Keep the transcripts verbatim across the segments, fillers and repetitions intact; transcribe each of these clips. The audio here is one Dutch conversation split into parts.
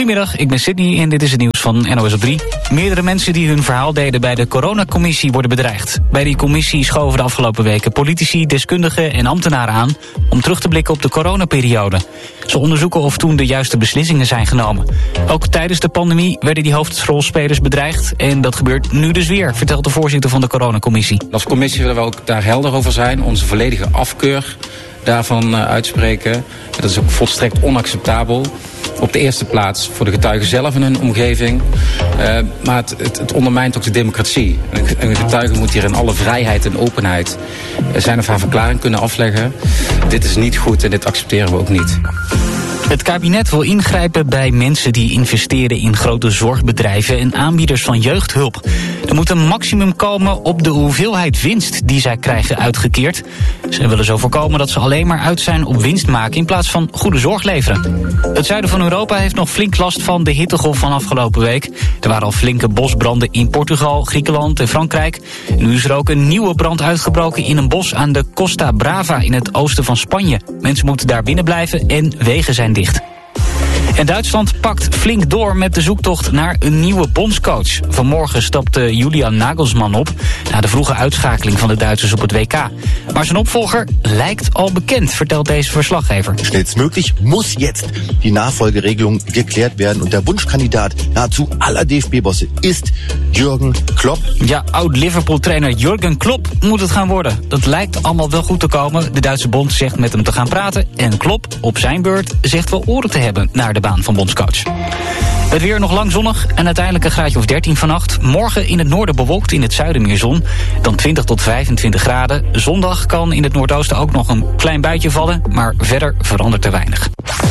Goedemiddag, ik ben Sydney en dit is het nieuws van N O S op drie. Meerdere mensen die hun verhaal deden bij de coronacommissie worden bedreigd. Bij die commissie schoven de afgelopen weken politici, deskundigen en ambtenaren aan om terug te blikken op de coronaperiode. Ze onderzoeken of toen de juiste beslissingen zijn genomen. Ook tijdens de pandemie werden die hoofdrolspelers bedreigd en dat gebeurt nu dus weer, vertelt de voorzitter van de coronacommissie. Als commissie willen we ook daar helder over zijn, onze volledige afkeur daarvan uh, uitspreken. Dat is ook volstrekt onacceptabel. Op de eerste plaats voor de getuigen zelf en hun omgeving. Uh, maar het, het, het ondermijnt ook de democratie. Een, een getuige moet hier in alle vrijheid en openheid uh, zijn of haar verklaring kunnen afleggen. Dit is niet goed en dit accepteren we ook niet. Het kabinet wil ingrijpen bij mensen die investeren in grote zorgbedrijven en aanbieders van jeugdhulp. Er moet een maximum komen op de hoeveelheid winst die zij krijgen uitgekeerd. Ze willen zo voorkomen dat ze alleen maar uit zijn op winst maken in plaats van goede zorg leveren. Het zuiden van Europa heeft nog flink last van de hittegolf van afgelopen week. Er waren al flinke bosbranden in Portugal, Griekenland en Frankrijk. En nu is er ook een nieuwe brand uitgebroken in een bos aan de Costa Brava in het oosten van Spanje. Mensen moeten daar binnen blijven en wegen zijn dicht. En Duitsland pakt flink door met de zoektocht naar een nieuwe bondscoach. Vanmorgen stapte Julian Nagelsmann op na de vroege uitschakeling van de Duitsers op het W K. Maar zijn opvolger lijkt al bekend, vertelt deze verslaggever. Schnellstmöglich muss jetzt die Nachfolgeregelung geklärt werden. Und der Wunschkandidaat nahezu aller D F B-bossen ist Jürgen Klopp. Ja, oud-Liverpool-trainer Jürgen Klopp moet het gaan worden. Dat lijkt allemaal wel goed te komen. De Duitse bond zegt met hem te gaan praten. En Klopp op zijn beurt zegt wel oren te hebben naar de baan van bondscoach. Het weer nog lang zonnig en uiteindelijk een graadje of dertien vannacht. Morgen in het noorden bewolkt, in het zuiden meer zon. Dan twintig tot vijfentwintig graden. Zondag kan in het noordoosten ook nog een klein buitje vallen. Maar verder verandert er weinig.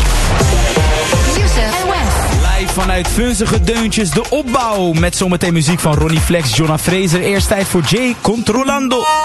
Live vanuit Vunzige Deuntjes, de opbouw. Met zometeen muziek van Ronnie Flex, Jonna Fraser. Eerst tijd voor Jay Controlando.